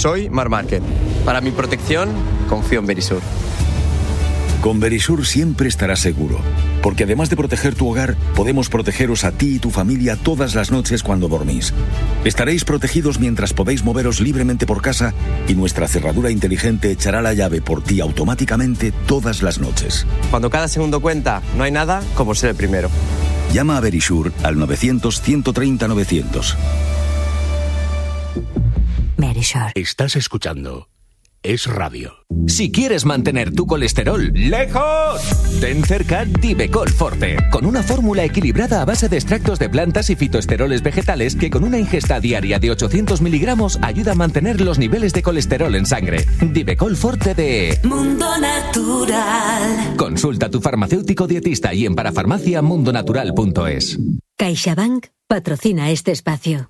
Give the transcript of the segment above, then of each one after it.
soy Marc Márquez. Para mi protección, confío en Verisur. Con Verisur siempre estarás seguro, porque además de proteger tu hogar, podemos protegeros a ti y tu familia todas las noches cuando dormís. Estaréis protegidos mientras podéis moveros libremente por casa y nuestra cerradura inteligente echará la llave por ti automáticamente todas las noches. Cuando cada segundo cuenta, no hay nada como ser el primero. Llama a Verisur al 900-130-900. Verisur. Estás escuchando Es Radio. Si quieres mantener tu colesterol lejos, ten cerca Divecol Forte, con una fórmula equilibrada a base de extractos de plantas y fitoesteroles vegetales que con una ingesta diaria de 800 miligramos ayuda a mantener los niveles de colesterol en sangre. Divecol Forte de Mundo Natural. Consulta a tu farmacéutico dietista y en parafarmacia.mundonatural.es. CaixaBank patrocina este espacio.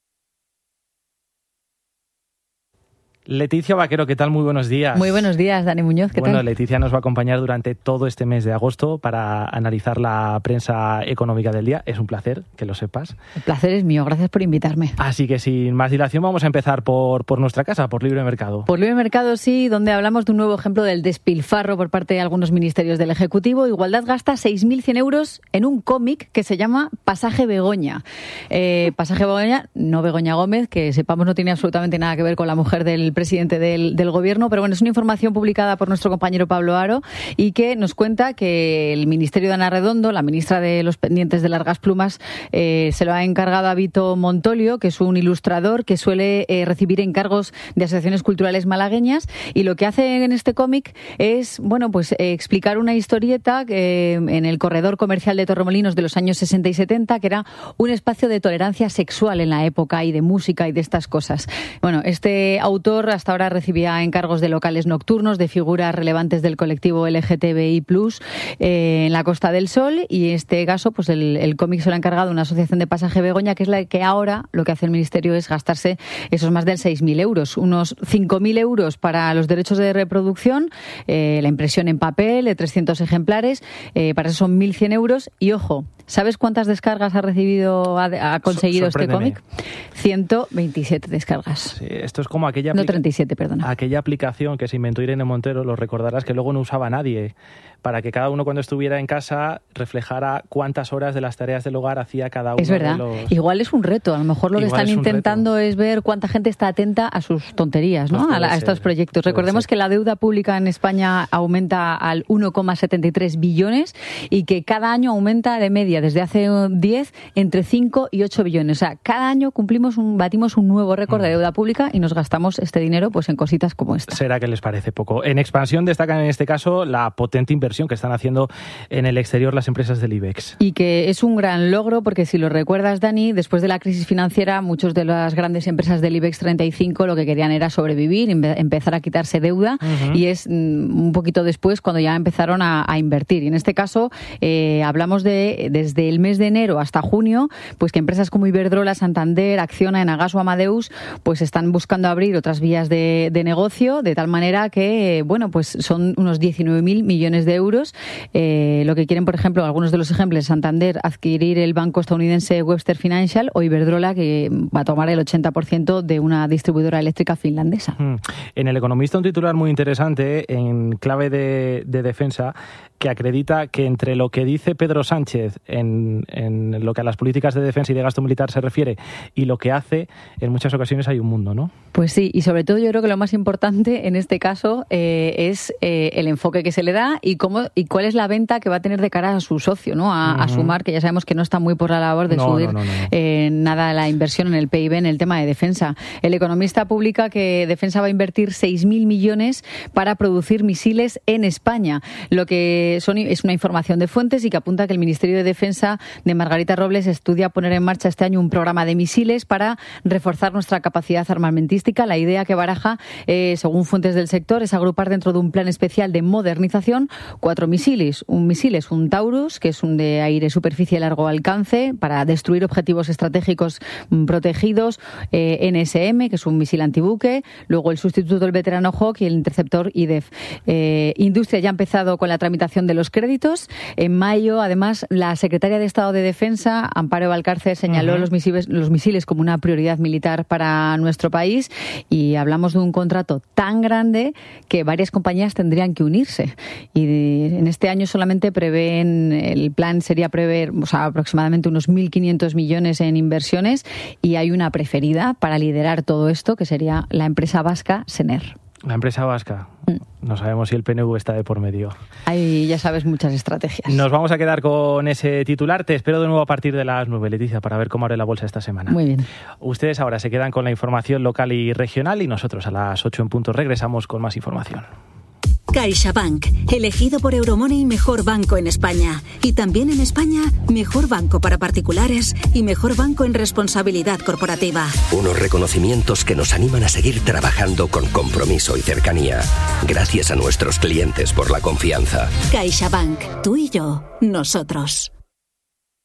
Leticia Vaquero, ¿qué tal? Muy buenos días. Muy buenos días, Dani Muñoz, ¿qué tal? Bueno, Leticia nos va a acompañar durante todo este mes de agosto para analizar la prensa económica del día. Es un placer que lo sepas. El placer es mío, gracias por invitarme. Así que sin más dilación vamos a empezar por nuestra casa, por Libre Mercado. Por Libre Mercado, sí, donde hablamos de un nuevo ejemplo del despilfarro por parte de algunos ministerios del Ejecutivo. Igualdad gasta 6.100 euros en un cómic que se llama Pasaje Begoña. Pasaje Begoña, no Begoña Gómez, que sepamos no tiene absolutamente nada que ver con la mujer del presidente del gobierno, pero bueno, es una información publicada por nuestro compañero Pablo Aro y que nos cuenta que el Ministerio de Ana Redondo, la ministra de los pendientes de largas plumas, se lo ha encargado a Vito Montolio, que es un ilustrador que suele recibir encargos de asociaciones culturales malagueñas, y lo que hace en este cómic es, bueno, pues explicar una historieta en el corredor comercial de Torremolinos de los años 60 y 70, que era un espacio de tolerancia sexual en la época y de música y de estas cosas. Bueno, este autor hasta ahora recibía encargos de locales nocturnos, de figuras relevantes del colectivo LGTBI+, en la Costa del Sol, y en este caso pues el cómic se lo ha encargado una asociación de Pasaje Begoña, que es la que ahora lo que hace el Ministerio es gastarse esos más de 6.000 euros, unos 5.000 euros para los derechos de reproducción, la impresión en papel de 300 ejemplares, para eso son 1.100 euros, y ojo, ¿sabes cuántas descargas ha recibido, ha conseguido este cómic? 127 descargas. Sí, esto es como aquella... No, 37, perdona. Aquella aplicación que se inventó Irene Montero, lo recordarás, que luego no usaba nadie, para que cada uno cuando estuviera en casa reflejara cuántas horas de las tareas del hogar hacía cada uno. Es verdad. Igual es un reto. A lo mejor lo que están intentando es ver cuánta gente está atenta a sus tonterías, ¿no? A estos proyectos. Recordemos que la deuda pública en España aumenta al 1,73 billones y que cada año aumenta de media desde hace 10 entre 5 y 8 billones. O sea, cada año batimos un nuevo récord de deuda pública y nos gastamos este dinero pues en cositas como esta. ¿Será que les parece poco? En expansión destacan en este caso la potente inversión que están haciendo en el exterior las empresas del IBEX. Y que es un gran logro porque, si lo recuerdas, Dani, después de la crisis financiera, muchas de las grandes empresas del IBEX 35 lo que querían era sobrevivir, empezar a quitarse deuda, y es un poquito después cuando ya empezaron a invertir. Y en este caso hablamos de desde el mes de enero hasta junio, pues que empresas como Iberdrola, Santander, Acciona, Enagás o Amadeus pues están buscando abrir otras vías de negocio, de tal manera que, bueno, pues son unos 19.000 millones de euros. Lo que quieren, por ejemplo, algunos de los ejemplos, Santander adquirir el banco estadounidense Webster Financial, o Iberdrola, que va a tomar el 80% de una distribuidora eléctrica finlandesa. En El Economista un titular muy interesante en clave de defensa, que acredita que entre lo que dice Pedro Sánchez en lo que a las políticas de defensa y de gasto militar se refiere y lo que hace, en muchas ocasiones hay un mundo, ¿no? Pues sí, y sobre todo yo creo que lo más importante en este caso es el enfoque que se le da y cuál es la venta que va a tener de cara a su socio, ¿no? A Sumar, que ya sabemos que no está muy por la labor de subir nada la inversión en el PIB en el tema de defensa. El Economista publica que Defensa va a invertir 6.000 millones para producir misiles en España. Lo que es una información de fuentes y que apunta que el Ministerio de Defensa de Margarita Robles estudia poner en marcha este año un programa de misiles para reforzar nuestra capacidad armamentística. La idea que baraja, según fuentes del sector, es agrupar dentro de un plan especial de modernización 4 misiles. Un misil es un Taurus, que es un de aire-superficie largo alcance para destruir objetivos estratégicos protegidos, NSM, que es un misil antibuque, luego el sustituto del veterano Hawk y el interceptor IDEF. Industria ya ha empezado con la tramitación de los créditos. En mayo, además, la secretaria de Estado de Defensa, Amparo Valcárcel, señaló los misiles como una prioridad militar para nuestro país, y hablamos de un contrato tan grande que varias compañías tendrían que unirse. Y en este año solamente prevén, el plan sería prever, o sea, aproximadamente unos 1.500 millones en inversiones, y hay una preferida para liderar todo esto, que sería la empresa vasca Sener. La empresa vasca. No sabemos si el PNV está de por medio. Hay, ya sabes, muchas estrategias. Nos vamos a quedar con ese titular. Te espero de nuevo a partir de las 9, Leticia, para ver cómo abre la bolsa esta semana. Muy bien. Ustedes ahora se quedan con la información local y regional, y nosotros a las 8 en punto regresamos con más información. CaixaBank, elegido por Euromoney mejor banco en España. Y también en España, mejor banco para particulares y mejor banco en responsabilidad corporativa. Unos reconocimientos que nos animan a seguir trabajando con compromiso y cercanía. Gracias a nuestros clientes por la confianza. CaixaBank, tú y yo, nosotros.